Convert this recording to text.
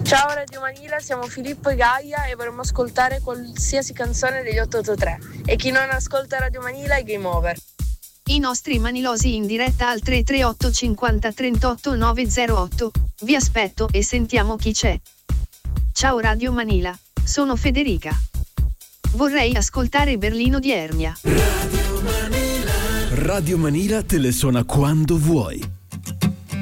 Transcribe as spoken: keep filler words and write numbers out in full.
Ciao Radio Manila, siamo Filippo e Gaia e vorremmo ascoltare qualsiasi canzone degli otto otto tre. E chi non ascolta Radio Manila è game over. I nostri manilosi in diretta al tre tre otto cinquanta trentotto novecentotto. Vi aspetto e sentiamo chi c'è. Ciao Radio Manila, sono Federica. Vorrei ascoltare Berlino di Ernia. Radio Manila. Radio Manila te le suona quando vuoi.